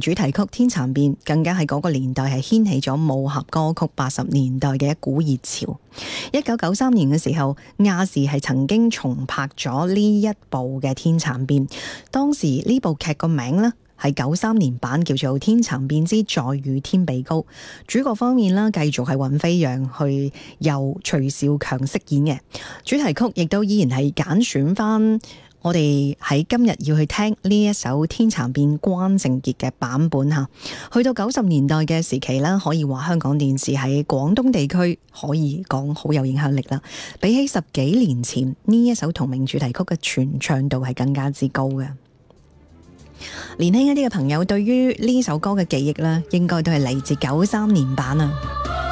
主題曲《天蠶變》更加喺嗰個年代係掀起咗武俠歌曲80年代嘅一股熱潮。1993年嘅時候，亞視係曾經重拍咗呢一部嘅《天蠶變》，當時呢部劇個名呢係93年版叫做《天蠶變之再與天比高》，主角方面啦，繼續係尹飛揚去由徐少強飾演嘅，主題曲亦都依然係揀選翻我哋喺今日要去聽呢一首《天蠶變》關正傑嘅版本吓。去到90年代嘅時期啦，可以話香港電視喺廣東地區可以講好有影響力啦。比起10幾年前呢一首同名主題曲嘅傳唱度係更加之高嘅。年輕一啲嘅朋友對於呢首歌嘅記憶咧，應該都係嚟自93年版啊。